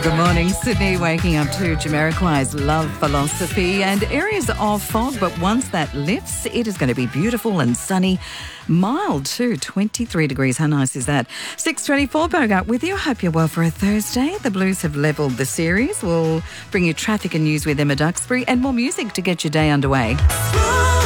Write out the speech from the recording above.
good morning. Sydney waking up to Jamiroquai's Love Philosophy and areas of fog, but once that lifts, it is going to be beautiful and sunny. Mild too, 23 degrees. How nice is that? 6:24, Bogart with you. Hope you're well for a Thursday. The Blues have levelled the series. We'll bring you traffic and news with Emma Duxbury and more music to get your day underway.